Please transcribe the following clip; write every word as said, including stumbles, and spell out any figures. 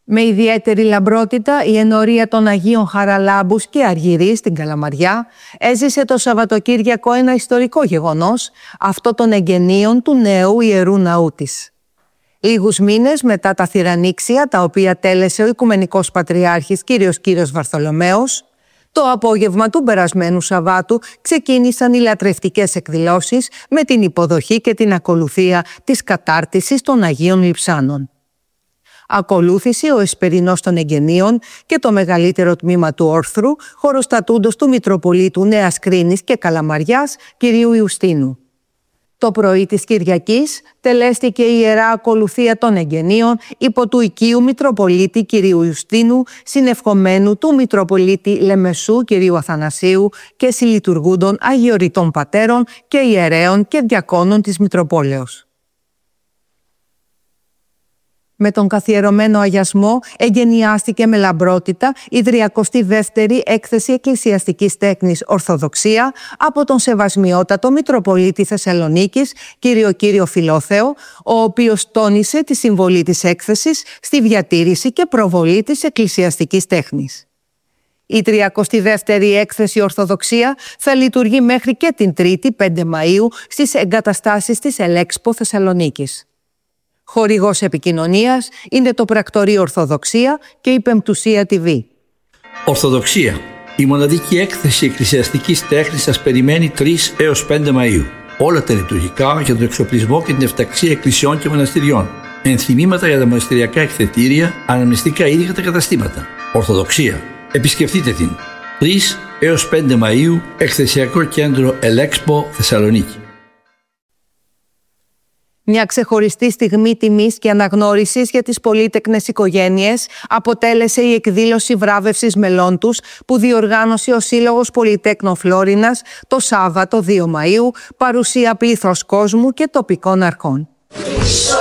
Με ιδιαίτερη λαμπρότητα, η ενορία των Αγίων Χαραλάμπους και Αργυρή στην Καλαμαριά έζησε το Σαββατοκύριακο ένα ιστορικό γεγονός, αυτό των εγγενείων του νέου Ιερού Ναού της. Λίγους μήνες μετά τα θυρανίξια, τα οποία τέλεσε ο Οικουμενικός Πατριάρχης Κύριος Κύρος Βαρθολομαίος, το απόγευμα του περασμένου Σαββάτου ξεκίνησαν οι λατρευτικές εκδηλώσεις με την υποδοχή και την ακολουθία της κατάρτισης των Αγίων Λειψάνων. Ακολούθησε ο εσπερινός των εγγενείων και το μεγαλύτερο τμήμα του όρθρου, χωροστατούντος του Μητροπολίτου Νέας Κρίνης και Καλαμαριάς, κυρίου Ιουστίνου. Το πρωί της Κυριακής τελέστηκε η Ιερά Ακολουθία των Εγγενείων υπό του οικείου Μητροπολίτη κυρίου Ιουστίνου, συνευχομένου του Μητροπολίτη Λεμεσού κυρίου Αθανασίου και συλλειτουργούντων Αγιοριτών Πατέρων και ιερέων και διακόνων της Μητροπόλεως. Με τον καθιερωμένο αγιασμό εγκαινιάστηκε με λαμπρότητα η τριακοστή δεύτερη έκθεση εκκλησιαστικής τέχνης Ορθοδοξία από τον Σεβασμιότατο Μητροπολίτη Θεσσαλονίκης, κύριο Κύριο Φιλόθεο, ο οποίος τόνισε τη συμβολή της έκθεσης στη διατήρηση και προβολή της εκκλησιαστικής τέχνης. Η τριακοστή δεύτερη έκθεση Ορθοδοξία θα λειτουργεί μέχρι και την Τρίτη, πέντε Μαΐου, στις εγκαταστάσεις της Ελέξπο Θεσσαλονίκης. Χορηγός επικοινωνίας είναι το Πρακτορείο Ορθοδοξία και η Πεμπτουσία τι βι. Ορθοδοξία. Η μοναδική έκθεση εκκλησιαστικής τέχνης σας περιμένει τρεις έως πέντε Μαΐου. Όλα τα λειτουργικά για τον εξοπλισμό και την εφταξία εκκλησιών και μοναστηριών. Ενθυμήματα για τα μοναστηριακά εκθετήρια, αναμνηστικά είδη για τα καταστήματα. Ορθοδοξία. Επισκεφτείτε την. τρεις έως πέντε Μαΐου, Εκθεσιακό Κέντρο Ελέξπο Θεσσαλονίκη. Μια ξεχωριστή στιγμή τιμής και αναγνώρισης για τις πολύτεκνες οικογένειες αποτέλεσε η εκδήλωση βράβευσης μελών τους που διοργάνωσε ο Σύλλογος Πολυτέκνων Φλόρινας το Σάββατο δύο Μαΐου, παρουσία πλήθος κόσμου και τοπικών αρχών.